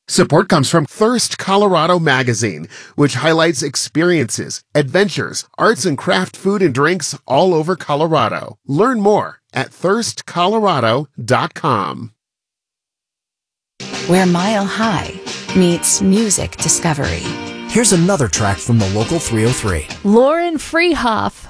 Support comes from Thirst Colorado Magazine, which highlights experiences, adventures, arts and craft food and drinks all over Colorado. Learn more at thirstcolorado.com. Where Mile High meets music discovery. Here's another track from the local 303. Lauren Freehoff